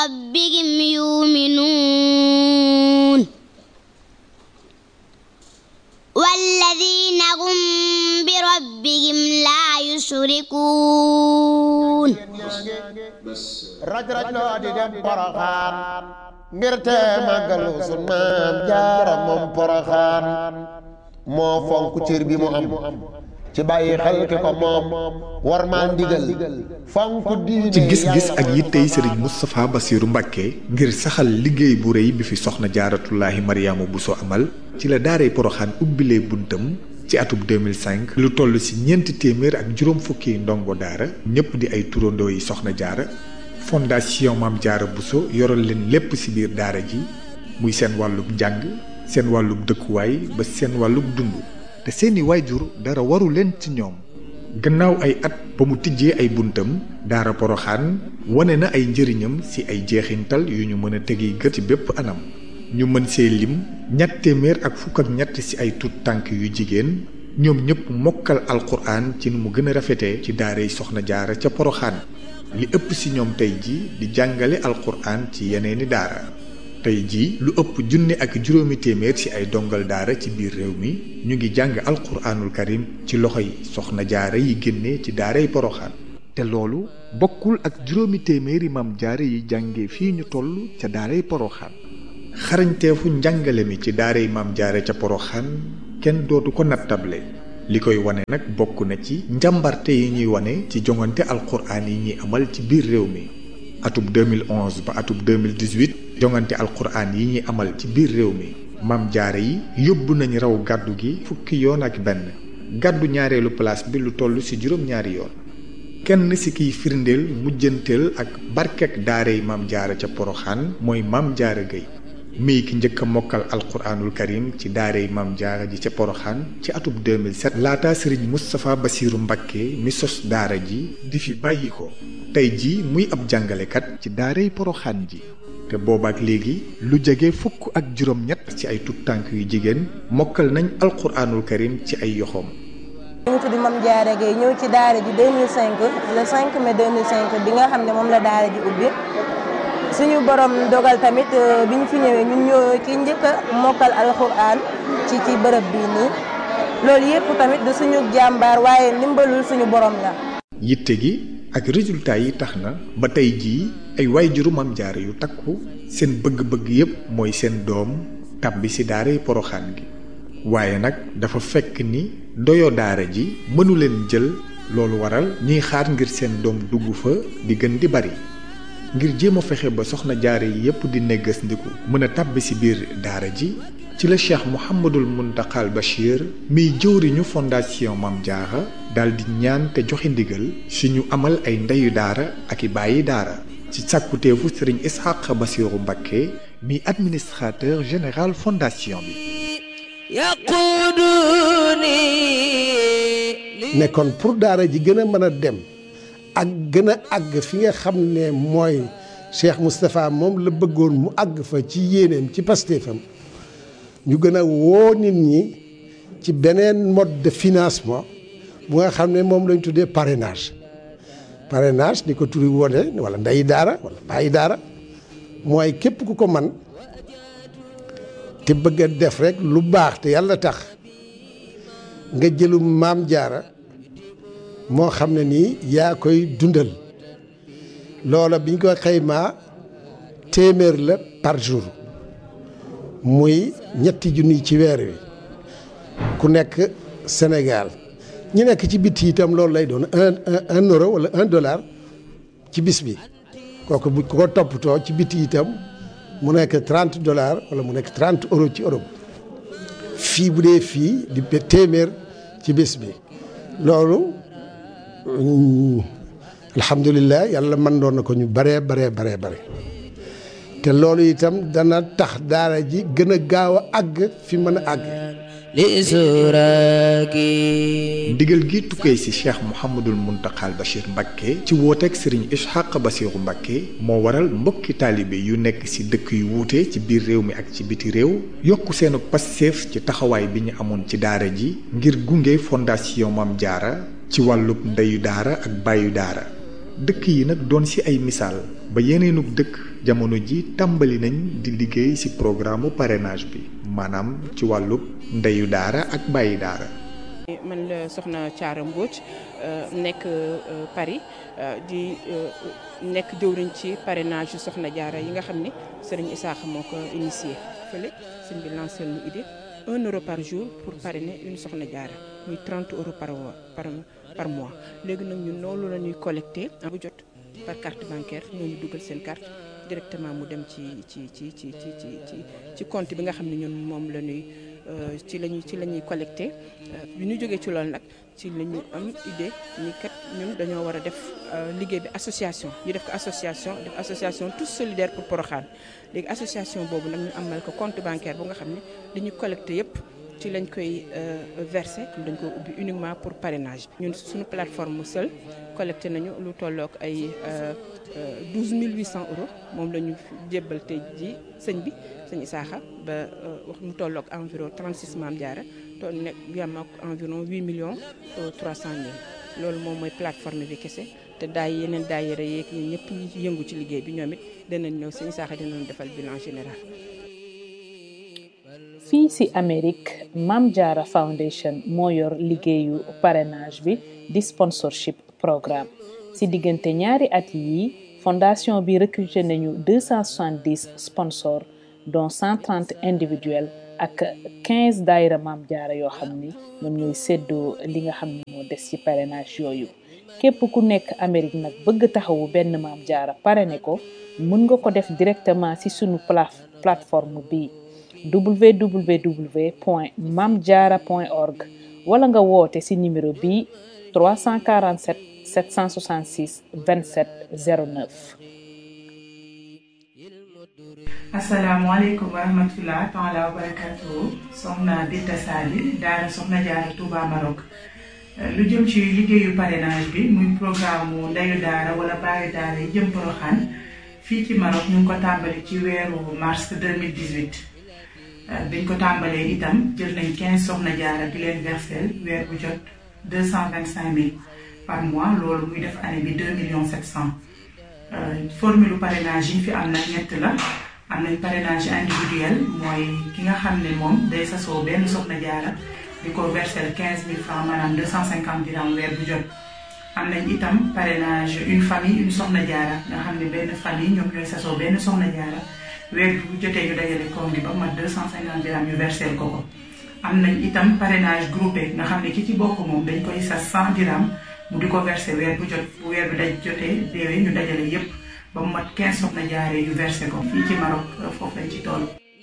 ربهم يؤمنون والذين هم بربهم لا يشركون raj loo di dem Poroxaan ngir te màggalu sun maam Jaara moom Poroxaan moo fonk cër bi mu am ci bàyyi xel ki ko moom war maa ndigal fonk diine ci gis-gis ak yittey Serigne Moustapha Bassirou Mbacké ngir saxal liggéey bu rëy bi fi soxna Jaaratullaahi Mariama Bousso amal ci la daaray Poroxaan ubbilee buntam ci atub 2005 lu toll ci 400 ak juróom fukki ndongo daara ñëpp di ay turandoo yi soxna jaara fondation Maam Jaara Bousso yoral leen lépp ci biir daara ji muy seen wàllub njàng seen wàllub dëkkuwaay ba seen wàllub dund te seeni waajur dara waru leen ci ñoom gannaaw ay at ba mu tijjee ay buntam daara Poroxaan wane na ay njëriñam ci ay jeexintal yu ñu mën a tegi gët ci bépp anam ñu mën see lim 253 ci ay tut tànk yu jigéen ñoom ñëpp mokkal alquran ci nu mu gën a rafetee ci daaray soxna jaara ca Poroxaan li ëpp ci ñoom tey ji di jàngale alquran ci yeneeni daara tey ji lu ëpp 1,500 ci ay dongal daara ci biir réew mi ñu ngi jàng alquranul karim ci loxoy soxna jaara yi génnee ci daaray Poroxaan te loolu bokkul ak 200 maam jaara yi jànge fii ñu toll ca daaray Poroxaan xarañteefu njàngale mi ci daaray maam jaara ca Poroxaan kenn dootu ko nattable li koy wane nag bokk na ci njàmbarte yi ñuy wane ci jongante alquran yi ñuy amal ci biir réew mi atub 2011 ba atub 2018 jongante alquran yi ñuy amal ci biir réew mi maam jaara yi yóbbu nañu raw gàddu gi fukki yoon ak benn gàddu ñaareelu place bi lu toll ci juróom-ñaari yoon kenn ci kiy firndeel mujjanteel ak barkek daaray maam jaara ca Poroxaan mooy maam jaara Gueye mii ki njëkk a mokkal alquranul karim ci daaray maam jaara ji ca Poroxaan ci atub 2007 laata Serigne Moustapha Bassirou Mbacké mi sos daara ji di fi bàyyi ko tey ji muy ab jàngalekat ci daaray Poroxaan ji te boobaak léegi lu jege fukk ak juróom-ñett ci ay tut tànk yu jigéen mokkal nañ alquranul karim ci ay yoxoom ñu ngi tudd Mame Diarra Gueye ñëw ci daara ji 2005 le 5 mai 2005 bi nga xam ne moom la daara ji ubbi suñu borom dogal tamit bi ñu fi ñëwee ñun ñoo ki njëkk a mokkal alxuraan ci bërëb bii nii loolu yëpp tamit du suñu jàmbaar waaye ndimbalul suñu borom la. yitte gi ak résultat yi tax na ba tey jii ay waajuru Maam Jaara yu takku seen bëgg-bëgg yépp mooy seen doom tàbbi ci daaray Poroxaan gi waaye nag dafa fekk ni ndoyo daara ji mënu leen jël loolu waral ñiy xaar ngir seen doom dugg fa di gën di bari ngir jéem a fexe ba soxna jaare yi yépp di neggas ndiku mën a tàbbi ci biir daara ji ci la Cheikh Mouhamadul Muntaxal Bachir miy jëwriñu fondation Maam Jaara daldi ñaan te joxe ndigal ci ñu amal ay ndeyu daara ak i bàyyi daara ci sàkkuteefu Serigne Isxaq Bassirou Mbacké mi administrateur général fondation bi ne kon pour daara ji gën a mën a dem ak gën a àgg fi nga xam ne mooy Cheikh Moustapha moom la bëggoon mu àgg fa ci yéeneem ci pastéefam ñu gën a woo nit ñi ci beneen mode de financement bu nga xam ne moom lañ tuddee parrainage ni ko turi wone wala ndeyi daara wala bàyyi daara mooy képp ku ko man te bëgg a def rek lu baax te yàlla tax nga jëlu Maam Jaara moo xam ne nii yaa koy dundal loola biñ ko xaymaa téeméer la par jour muy 3 junni ci weer wi ku nekk Sénégal ñu nekk ci biti itam loolu lay doon un euro wala $1 ci bis bi kooku bu ko toppatoo ci biti itam mu nekk $30 wala mu nekk 30 euros ci Europe fii bu dee fii di téeméer ci bis bi loolu alhamdulilah yàlla mën doon na ko ñu bare te loolu itam dana tax daara ji gën a gaaw a àgg fi mën a àgg ndigal gi tukkee ci Cheikh Mouhamadul Muntaxal Bachir Mbacké ci wooteeg Serigne Isxaq Bassirou Mbacké moo waral mbokki taalibe yu nekk ci dëkk yu wuute ci biir réew mi ak ci biti réew yokk seenu passeef ci taxawaay bi ñu amoon ci daara ji ngir gunge fondation Maam Jaara ci wàllub ndeyu daara ak bàyyu daara dëkk yi nag doon ci ay misaal ba yeneenug dëkk jamono ji tàmbali nañ di liggéey ci programme parrainage bi maanaam ci wàllu ndeyu daara ak bàyyi daara. man la soxna Thiara Mbodj nekk Paris di nekk jëwriñ ci parrainage yu soxna jaara yi nga xam ni Serigne Issakha moo ko initié fële sëñ bi lancé lu idée 1 euro par jour pour parrainer une soxna jaara muy 30 euros par mois léegi nag ñun loolu la ñuy collecté bu jot par carte bancaire ñooñu dugal seen carte directement mu dem ci compte bi nga xam ne ñun moom la ñuy ci la ñuy collecté bi ñu jógee ci loolu nag ci la ñu am idée ni kat ñun dañoo war a def liggéey bi association ñu def ko association tous solidaires pour Porokhane léegi association boobu nag ñu amal ko compte bancaire bu nga xam ne li ñu collecté yépp ci lañ koy versé dañ ko ubbi uniquement pour parrainage ñun suñu plateforme seul collecté nañu lu tollook ay 12 800 euros moom la ñu jébbal tey ji sëñ Issakha ba wax mu tollook environ 36 Maam Jaara to nekk yam ak environ 8 millions 300 mille loolu moom mooy plateforme bi kese te yeneen daayira yeeg ñun ñëpp ñi yëngu ci liggéey bi ñoom it danañ ñëw sëñ Issakha dinañ defal bilan général. fii ci Amérique Maam Jaara Foundation moo yor liggéeyu parrainage bi di sponsorship programme ci diggante ñaari at yi fondation bi recruté nañu 270 sponsors dont 130 individuels ak 15 daayira Maam Jaara yoo xam ni ñoom ñooy séddoo li nga xam ne moo des ci parrainage yooyu képp ku nekk Amérique nag bëgg taxawu benn Maam Jaara parrainé ko mën nga ko def directement ci sunu plateforme bi www.mamdiara.org wala nga woote ci numéro bi 347 766 27 09. asalaamaaleykum wa rahmatulah taala wa barakatuh soxna Binta Sali daara soxna Jaara Touba Maroc lu jëm ci liggéeyu parrainage bi muy programme mu ndeyu daara wala baayu daara yi jëm Porokhane fii ci Maroc ñu ngi ko tàmbali ci weeru mars 2018 biñ ko tàmbalee itam jël nañ 15 soxna jaara di leen versel weer bu jot 225 000 par mois loolu muy def année bi 2 700 000 formule parrainage yi fi am nag ñett la am nañ parrainage individuel mooy ki nga xam ne moom day sasoo benn soxna jaara di ko versel 15 000 francs maanaam 250 dirham weer bu jot am nañ itam parrainage une famille une soxna jaara nga xam ne benn famille ñoom ñooy sasoo benn soxna jaara weer bu jotee ñu dajale koom bi ba mat 250 dirham ñu versel ko am nañ itam parrainage groupé nga xam ne ki ci bokk moom dañ koy sas 100 dirham mu di ko versé weer bu jot bu weer bi daj jotee deewee ñu dajale yépp ba mu mat 15 soxna jaaree yu versé ko fii ci Maroc foofu lañ ci toll.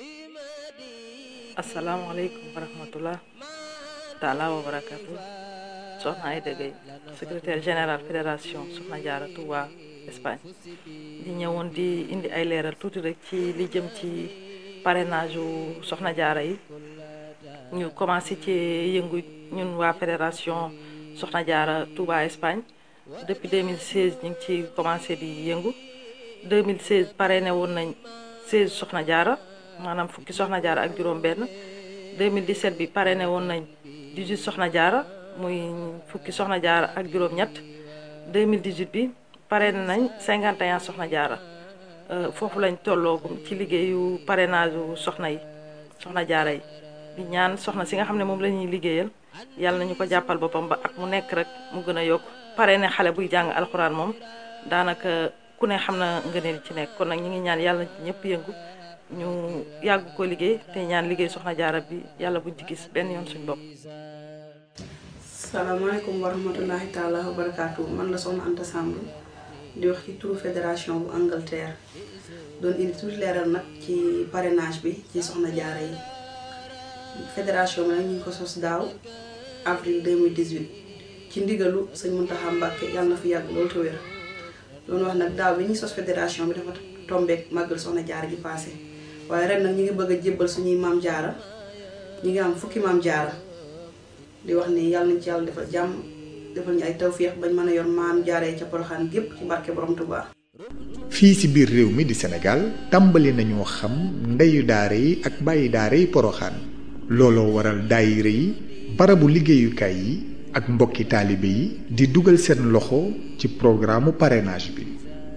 asalaamaaleykum wa rahmatullah taala wa barakatu soxna Aïda Gueye secrétaire général fédération soxna jaara Touba Espagne di ñëwoon di indi ay leeral tuuti rek ci li jëm ci parrainage u soxna jaara yi ñu commencé ci yëngu ñun waa fédération soxna jaara Touba Espagne depuis 2016 ñu ngi ci commencé di yëngu 2016 parrainé woon nañ 16 soxna jaara maanaam fukki soxna jaara ak juróom benn 2017 bi parrainé woon nañ 18 soxna jaara muy fukki soxna jaara ak juróom ñett 2018 bi parrainé nañ 51 soxna jaara foofu lañ tolloogum ci liggéeyu parrainage u soxna jaara yi di ñaan soxna si nga xam ne moom la ñuy liggéeyal yàlla nañu ko jàppal boppam ba ak mu nekk rek mu gën a yokk parrainé xale buy jàng alxuraan moom daanaka ku ne xam na ngëneel ci nekk kon nag ñu ngi ñaan yàlla ci ñëpp yëngu ñu yàgg ko liggéey te ñaan liggéey soxna jaara bi yàlla buñ ci gis benn yoon suñ bopp. salaamaaleykum wa rahmatullahi taala wa barakaatu man la soxna Anta Samb di wax ci turu fédération bu Angleterre doon indi tuuti leeral nag ci parrainage bi ci soxna jaara yi fédération bi nag ñu ngi ko sos daaw avril 2018 ci ndigalu sëñ Muntaxa Mbàkke yàlla na fi yàgg loolu te wér loolu wax nag daaw bi ñu sos fédération bi dafa tombeek màggal soxna jaara ji passé waaye ren nag ñu ngi bëgg a jébbal suñuy maam jaara ñu ngi am fukki maam jaara di wax ni yàlla nañ ci yàlla defal jàmm defal ñu ay tawféex bañ mën a yor maam jaaree ca Porokhane gépp ci barke borom Tuubaa. fii ci biir réew mi di Sénégal tàmbali nañoo xam ndeyu daara yi ak bàyyi daara yi Porokhane looloo waral daayira yi barabu liggéeyukaay yi ak mbokki taalibe yi di dugal seen loxo ci programme parrainage bi.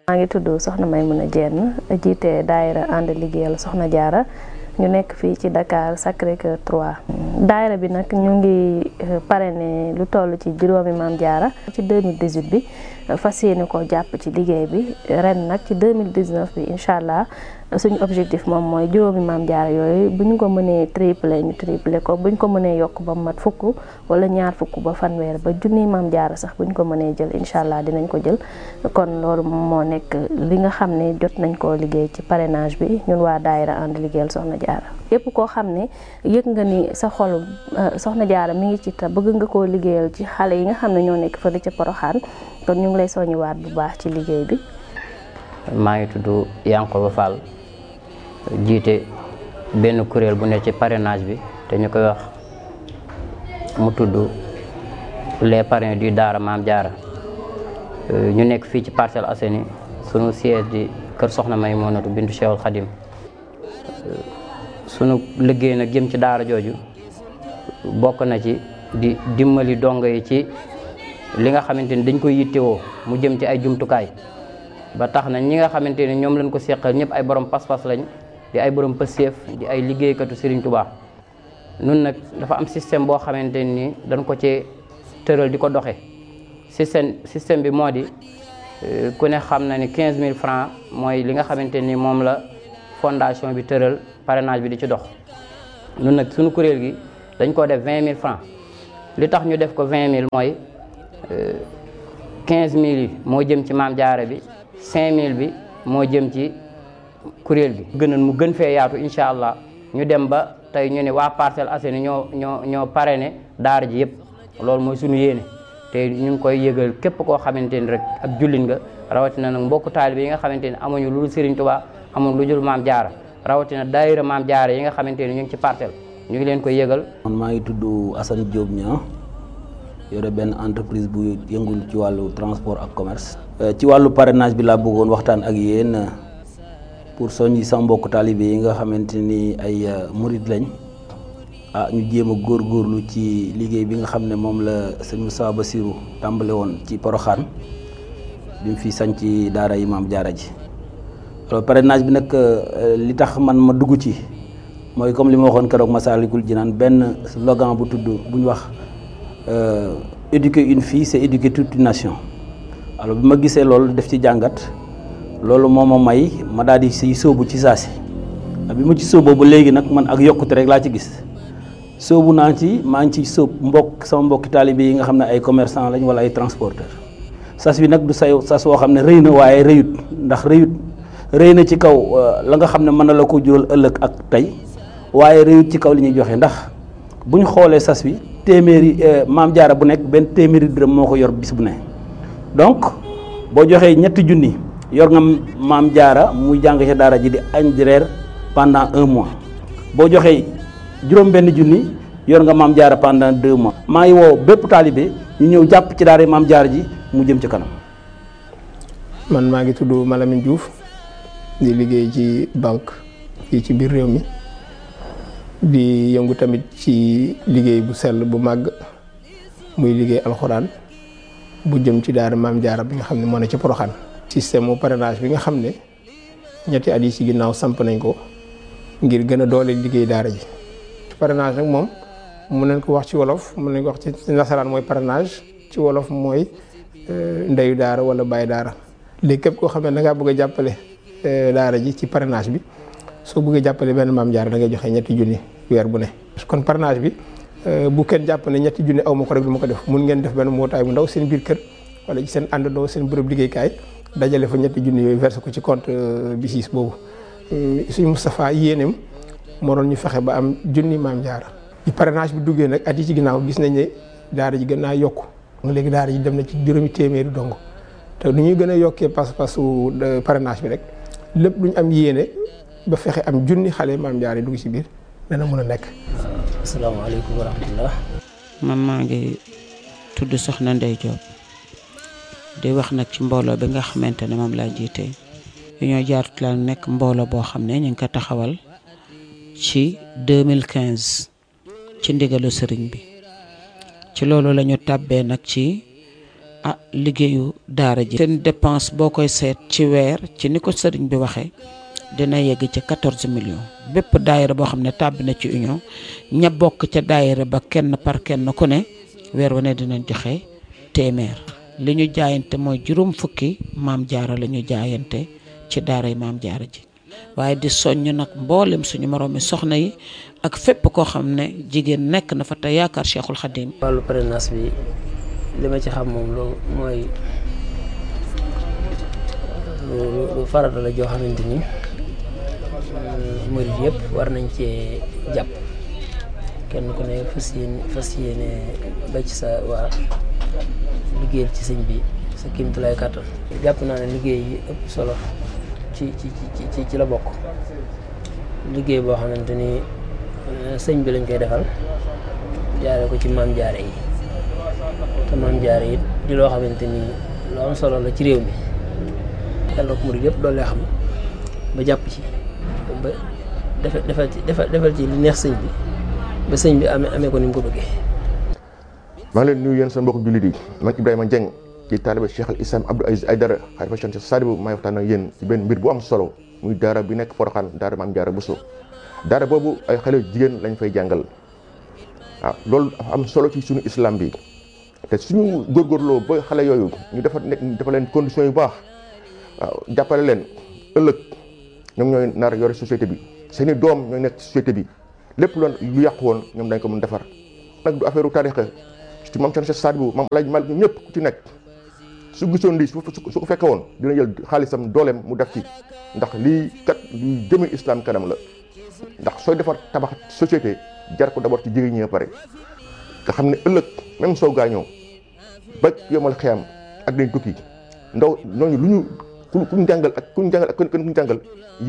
maa ngi tudd Soxna Maymuna Jenn jiite daayira ànd liggéeyal Soxna Jaara ñu nekk fii ci Dakar Sacré-Cœur 3. daayira bi nag ñu ngi parrainé lu toll ci juróomi Maam Jaara ci 2018 bi fas yéene ko jàpp ci liggéey bi ren nag ci 2019 bi incha allah suñu objectif moom mooy juróomi Maam Jaara yooyu bu ñu ko mënee triplé ñu triplé ko bu ñu ko mënee yokk ba mat fukk wala ñaar fukk ba fanweer ba junniy Maam Jaara sax bu ñu ko mënee jël incha allah dinañ ko jël. kon loolu moo nekk li nga xam ne jot nañ koo liggéey ci parrainage bi ñun waa daayira ànd liggéeyal Soxna Jaara yépp koo xam ne yëg nga ni sa xolu Soxna Jaara mi ngi ci te bëgg nga koo liggéeyal ci xale yi nga xam ne ñoo nekk fële ca Poroxaan kon ñu ngi lay soññiwaat bu baax ci liggéey bi. maa ngi tudd Yankoba Fall jiite benn kuréel bu ne ci parrainage bi te ñu koy wax mu tudd les parrains du Daara Maam Jaara ñu nekk fii ci Parcelles Assainies sunu siège di kër Soxna Maymunatu bintu Cheikhul Khadim sunu liggéey nag jëm ci daara jooju bokk na ci di dimbali dongo yi ci li nga xamante ni dañ koy yittewoo mu jëm ci ay jumtukaay ba tax na ñi nga xamante ni ñoom lañ ko seqal ñëpp ay borom pas-pas lañ di ay borom pëseef di ay liggéeykatu Serigne Touba. nun nag dafa am système boo xamante ni dañ ko ci tëral di ko doxe système bi moo di ku ne xam na ni 15000 francs mooy li nga xamante ni moom la fondation bi tëral parrainage bi di ci dox. nun nag suñu kuréel gi dañ ko def 20000 francs li tax ñu def ko 20000 mooy 15000 yi moo jëm ci Maam Jaara bi 5000 bi moo jëm ci kuréel gi. gënoon mu gën fee yaatu incha allah ñu dem ba tey ñu ne waa Parcelles Assainies ñoo parrainé daara ji yëpp loolu mooy suñu yéene te ñu ngi koy yëgal képp koo xamante ni rek ak jullit nga rawatina nag mbokku taalibe yi nga xamante ni amuñu lu dul Serigne Touba amuñu lu dul Maam Jaara rawatina daayira Maam Jaara yi nga xamante ni ñu ngi ci parcelle ñu ngi leen koy yëgal. man maa ngi tudd Assane Diop Niang yore benn entreprise bu yëngul ci wàllu transport ak commerce. ci wàllu parrainage bi laa bëggoon waxtaan ak yéen pour soññi sama mbokk taalibe yi nga xamante ni ay murid lañ ñu jéem a góorgóorlu ci liggéey bi nga xam ne moom la sëñ Moussa Bassirou tàmbale woon ci Poroxaan bi mu fi sañ ci daara yi Maam Jaara ji. alors parrainage bi nag li tax man ma dugg ci mooy comme li ma waxoon keroog Massalikul Jinaan benn slogan bu tudd bu ñu wax éduquer une fille c'est éduquer toute une nation. alors bi ma gisee loolu def ci jàngat loolu moo ma may ma daal di siy sóobu ci saa si bi ma ci sóoboo ba léegi nag man ak yokkute rek laa ci gis sóobu naa ci maa ngi ci sóob sama mbokki taalibe yi nga xam ne ay commerçant lañ wala ay transporteur sas bi nag du sas woo xam ne rëy na waaye rëyut ndax rëy na ci kaw la nga xam ne mën na la ko jural ëllëg ak tey waaye rëyut ci kaw li ñuy joxe ndax bu ñu xoolee sas bi téeméeri Maam Jaara bu nekk benn téeméeri dërëm moo ko yor bis bu ne donc boo joxee 3 junni yor nga Maam Jaara muy jàng ci daara ji di añ di reer pendant 1 mois boo joxee juróom-benn junni yor nga Maam Jaara pendant 2 mois. maa ngi woo bépp taalibe ñu ñëw jàpp ci daara Maam Jaara ji mu jëm ci kanam. man maa ngi tudd Malamine Diouf di liggéey ci banque fii ci biir réew mi di yëngu tamit ci liggéey bu sell bu màgg muy liggéey alxuraan bu jëm ci daara Maam Jaara bi nga xam ne moo ne ci Poroxaan. système mu parrainage bi nga xam ne ñetti at yi ci ginnaaw samp nañ ko ngir gën a doole liggéey daara ji. parrainage nag moom mun nañ ko wax ci wolof mun nañ ko wax ci nasaraan mooy parrainage ci wolof mooy ndeyu daara wala bàyyi daara. léegi képp koo xam ne da ngaa bëgg a jàppale daara ji ci parrainage bi soo bëggee jàppale benn Maam Jaara da ngay joxe 3 junni weer bu ne. kon parrainage bi bu kenn jàpp ne 3 junni aw ma ko rek du ma ko def mun ngeen def benn mbootaay bu ndaw seen biir kër wala ci seen àndandoo seen bërëb liggéeykaay dajale fa 3 junni yooyu versé ko ci compte BICIS boobu. suñu Moustapha yéeneem moo doon ñu fexe ba am junni Maam Jaara. ci parrainage bi duggee nag at yi ci ginnaaw gis nañ ne daara ji gën naa yokku léegi daara ji dem na ci juróomi téeméeri dong te nu ñuy gën a yokkee pas-pasu parrainage bi rek lépp lu ñu am yéene ba fexe am junni xale Maam Jaara yi dugg ci biir dana mën a nekk. asalaamaaleykum wa rahmatullah. man maa ngi tudd Soxna Ndey Diop di wax nag ci mbooloo bi nga xamante ne moom laa jiite ñoo jaarut la nekk mbooloo boo xam ne ñu ngi ko taxawal ci 2015 ci ndigalu sëriñ bi ci loolu la ñu tàbbee nag ci liggéeyu daara ji. seen dépense boo koy seet ci weer ci ni ko sëriñ bi waxee dina yegg ci 14 millions bépp daayira boo xam ne tàbbi na ci union ña bokk ca daayira ba kenn par kenn ku ne weer wu ne dinañ joxe téeméer. li ñu jaayante mooy juróom fukki maam jaara la ñu jaayante ci daaray maam jaara ji waaye di soññ nag mboolem suñu moroomi soxna yi ak fépp koo xam ne jigéen nekk na fa te yaakaar Cheikhul Khadim. wàllu parrainage bi li ma ci xam moom lu mooy lu farata la joo xamante ni murid yëpp war nañ cee jàpp kenn ku ne fas yéene ba ci sa waa liggéeyal ci sëñ bi sa kéemtulaay kàttan. jàpp naa ne liggéey yi ëpp solo ci la bokk liggéey boo xamante ni sëñ bi lañ koy defal jaare ko ci maam jaare yi te maam jaare yi di loo xamante ni lu am solo la ci réew mi yàlla ko murid yëpp doole xam ba jàpp ci ba defal ci li neex sëñ bi ba sëñ bi amee ko ni mu ko bëggee. maa ngi leen nuyu yéen sa mbokk jullit yi man Ibrahima Dieng ci taalibe Cheikh al Islam Abdou Aziz Aïdara xalifa Cheikh Sadibou maay waxtaan ak yéen ci benn mbir bu am solo muy daara bi nekk Porokhane daara Maam Jaara Bousso. daara boobu ay xale jigéen lañ fay jàngal waaw loolu dafa am solo ci suñu islam bi te suñu góorgóorloo ba xale yooyu ñu dafa leen conditions yu baax waaw jàppale leen ëllëg ñoom ñooy nar yore société bi seeni doom ñooy nekk société bi lépp lu yàqu woon ñoom dañ ko mën defar nag du affaire u tarixa ci maam Cheikh Sadibou maam Alaaji Malik ñëpp ku ci nekk su gisoon lii su ko fekke woon dina jël xaalisam dooleem mu def ci ndax lii kat luy jëme islam kanam la ndax sooy defar tabax société jar ko d'abord ci jigéen ñi pare nga xam ne ëllëg même soo gaañoo ba yomal xiyam ak dañ tukki ndaw ñooñu lu ñu kuñ jàngal ak kuñ jàngal